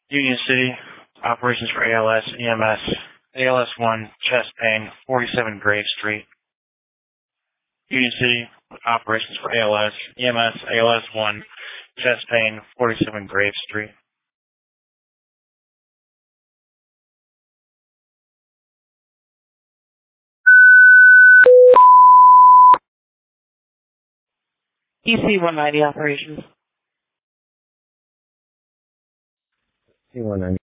Union City, operations for ALS, EMS, ALS-1, chest pain, 47 Grave Street. Union City, operations for ALS, EMS, ALS-1, chest pain, 47 Grave Street. EC-190 operations. C-190.